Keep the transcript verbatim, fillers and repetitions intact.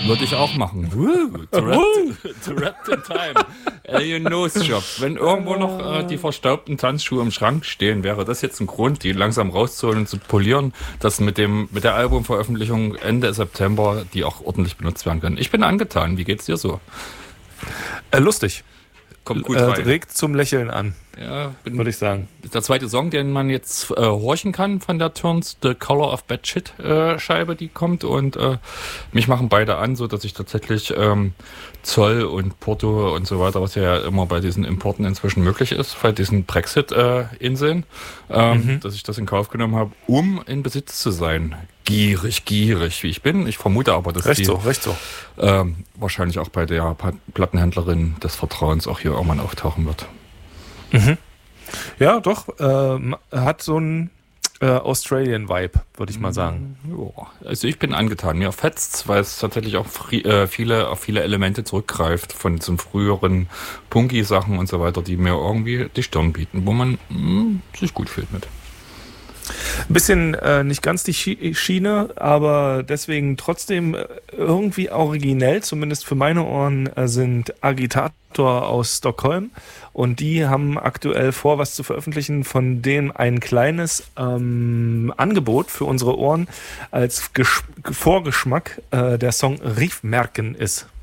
Würde ich auch machen. Trapped in Time. Alien Nose Job. Wenn irgendwo noch äh, die verstaubten Tanzschuhe im Schrank stehen, wäre das jetzt ein Grund, die langsam rauszuholen und zu polieren, dass mit dem mit der Albumveröffentlichung Ende September die auch ordentlich benutzt werden können. Ich bin angetan. Wie geht's dir so? Äh, lustig. Kommt gut äh, rein. Regt zum Lächeln an, ja, würde ich sagen. Der zweite Song, den man jetzt äh, horchen kann von der Turns, The Color of Bad Shit äh, Scheibe, die kommt. Und äh, mich machen beide an, so dass ich tatsächlich ähm, Zoll und Porto und so weiter, was ja immer bei diesen Importen inzwischen möglich ist, bei diesen Brexit-Inseln, äh, ähm, mhm. dass ich das in Kauf genommen habe, um in Besitz zu sein. Gierig, gierig, wie ich bin. Ich vermute aber, dass recht die so, recht so. Ähm, wahrscheinlich auch bei der Plattenhändlerin des Vertrauens auch hier irgendwann auftauchen wird. Mhm. Ja, doch. Ähm, hat so einen äh, Australian-Vibe, würde ich mal sagen. Ja, also ich bin angetan. Mir fetzt's, weil es tatsächlich auch fri- äh, viele, auf viele Elemente zurückgreift von zum früheren Punky-Sachen und so weiter, die mir irgendwie die Stirn bieten, wo man mh, sich gut fühlt mit. Ein bisschen äh, nicht ganz die Schiene, aber deswegen trotzdem irgendwie originell, zumindest für meine Ohren, äh, sind Agitator aus Stockholm. Und die haben aktuell vor, was zu veröffentlichen, von denen ein kleines ähm, Angebot für unsere Ohren als Gesch- Vorgeschmack äh, der Song Riefmerken ist.